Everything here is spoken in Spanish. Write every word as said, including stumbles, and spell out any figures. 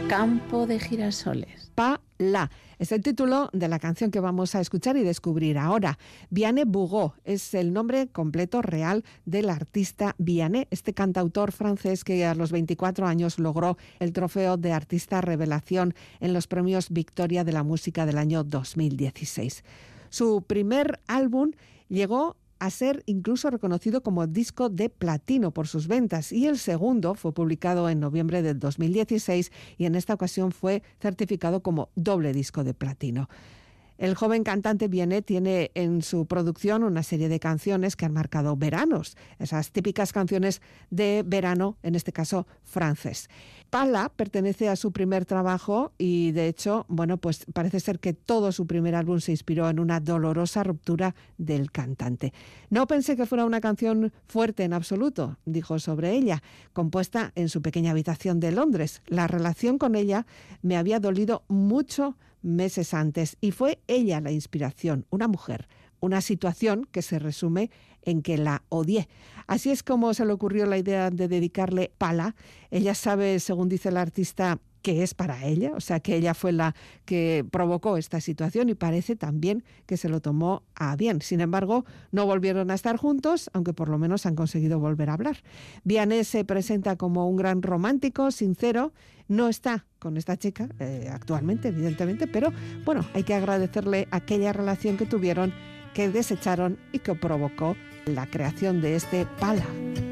Campo de girasoles. Pala es el título de la canción que vamos a escuchar y descubrir ahora. Vianney Bugo es el nombre completo real del artista Vianney, este cantautor francés que a los veinticuatro años logró el trofeo de artista revelación en los premios Victoria de la música del año dos mil dieciséis. Su primer álbum llegó a ser incluso reconocido como disco de platino por sus ventas, y el segundo fue publicado en noviembre del dos mil dieciséis y en esta ocasión fue certificado como doble disco de platino. El joven cantante Vianney tiene en su producción una serie de canciones que han marcado veranos, esas típicas canciones de verano, en este caso francés. Pala pertenece a su primer trabajo y, de hecho, bueno, pues parece ser que todo su primer álbum se inspiró en una dolorosa ruptura del cantante. No pensé que fuera una canción fuerte en absoluto, dijo sobre ella, compuesta en su pequeña habitación de Londres. La relación con ella me había dolido mucho meses antes y fue ella la inspiración, una mujer, una situación que se resume en que la odié. Así es como se le ocurrió la idea de dedicarle Pala. Ella sabe, según dice la artista, que es para ella, o sea que ella fue la que provocó esta situación y parece también que se lo tomó a bien. Sin embargo, no volvieron a estar juntos, aunque por lo menos han conseguido volver a hablar. Vianney se presenta como un gran romántico, sincero, no está con esta chica eh, actualmente, evidentemente, pero bueno, hay que agradecerle aquella relación que tuvieron, que desecharon y que provocó la creación de este Pala.